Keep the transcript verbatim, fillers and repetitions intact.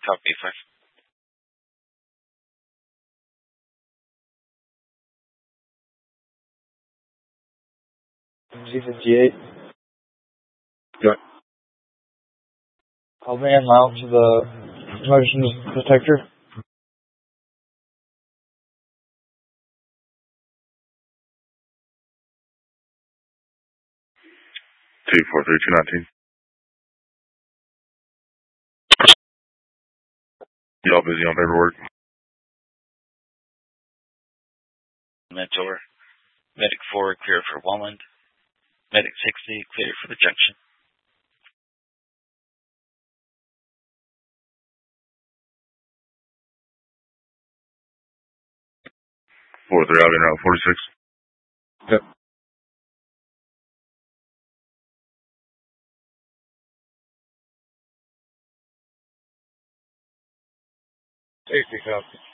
Copy five. G fifty-eight. Good. Call me and mount to the motion detector. Two four three two nineteen. Y'all busy on paperwork? Mentor. Medic four, clear for Walland. Medic sixty, clear for the junction. four three, I'll be around forty-six. Yep. Safety copy.